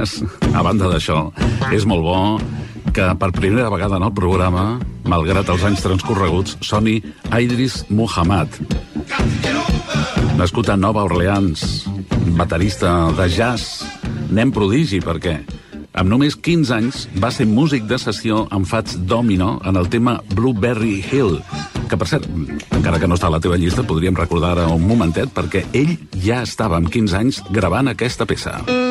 cas, a banda d'això, és molt bo que per primera vegada en el programa, malgrat els anys transcorreguts, soni Idris Muhammad. Nascut a Nova Orleans, baterista de jazz, nen prodigi, perquè amb només 15 anys va ser músic de sessió amb Fats Domino en el tema Blueberry Hill, que, per cert, encara que no està a la teva llista, podríem recordar ara un momentet, perquè ell ja estava amb 15 anys gravant aquesta peça.